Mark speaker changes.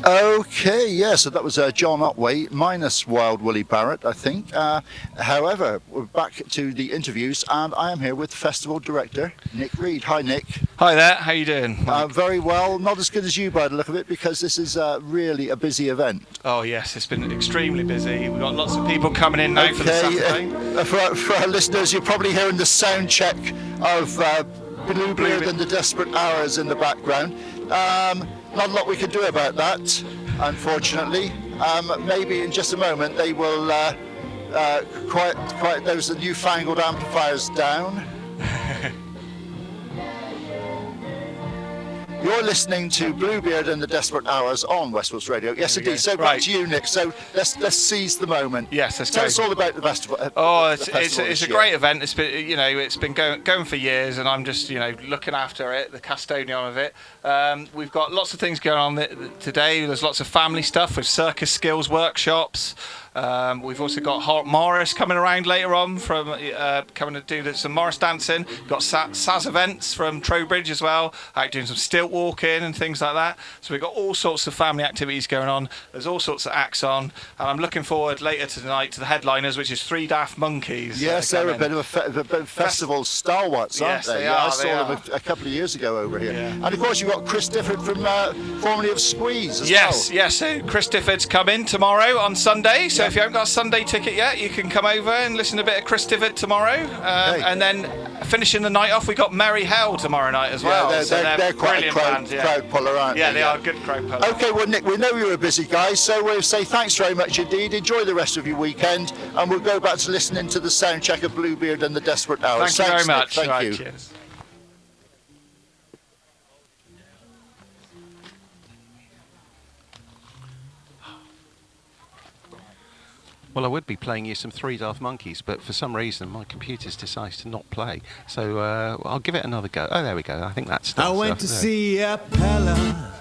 Speaker 1: Okay, yeah, so that was John Otway minus Wild Willie Barrett, I think. However, we're back to the interviews, and I am here with Festival Director Nick Reed. Hi, Nick.
Speaker 2: Hi there, how you doing?
Speaker 1: Very well, not as good as you by the look of it, because this is really a busy event.
Speaker 2: Oh yes, it's been extremely busy. We've got lots of people coming in now for the Saturday.
Speaker 1: For our listeners, you're probably hearing the sound check of Bluebeard and the Desperate Hours in the background. Not a lot we can do about that, unfortunately. Maybe in just a moment they will quiet those newfangled amplifiers down. You're listening to Bluebeard and the Desperate Hours on Westwoods Radio. Yes, indeed. So back to you, Nick. So let's seize the moment.
Speaker 2: Yes, let's
Speaker 1: tell us all about the festival.
Speaker 2: It's a great event. It's been going for years, and I'm just looking after it, the custodian of it. We've got lots of things going on today. There's lots of family stuff with circus skills workshops. We've also got Morris coming around later on from coming to do some Morris dancing. We've got Saz events from Trowbridge as well, out doing some stilt walking and things like that. So we've got all sorts of family activities going on. There's all sorts of acts on, and I'm looking forward later tonight to the headliners, which is Three Daft Monkeys.
Speaker 1: Yes, they're a bit of a festival stalwarts, aren't they?
Speaker 2: They are.
Speaker 1: I saw them a couple of years ago over here.
Speaker 2: Yeah.
Speaker 1: And of course you've got Chris Difford from formerly of Squeeze as
Speaker 2: well. Yes. So Chris Difford's coming tomorrow on Sunday. So if you haven't got a Sunday ticket yet, you can come over and listen to a bit of Chris Difford tomorrow. And then finishing the night off, we got Merry Hell tomorrow night as well.
Speaker 1: They're quite a crowd puller, aren't they?
Speaker 2: Yeah, they are a good crowd puller.
Speaker 1: Okay, well, Nick, we know you're a busy guy, so we'll say thanks very much indeed. Enjoy the rest of your weekend, and we'll go back to listening to the sound check of Bluebeard and the Desperate Hours.
Speaker 2: Thank you very much.
Speaker 1: Nick. Thank you.
Speaker 2: Cheers.
Speaker 3: Well, I would be playing you some Three Daft Monkeys, but for some reason my computer's decided to not play. So I'll give it another go. Oh, there we go. I think that's.
Speaker 4: I went to see a Pella